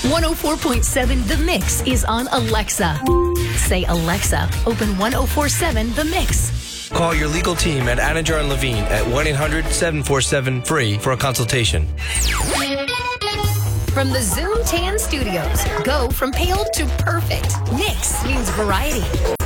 104.7 The Mix is on Alexa. Say, Alexa, open 104.7 The Mix. Call your legal team at Anidjar and Levine at 1-800-747-FREE for a consultation. From the Zoom Tan Studios, go from pale to perfect. Mix means variety.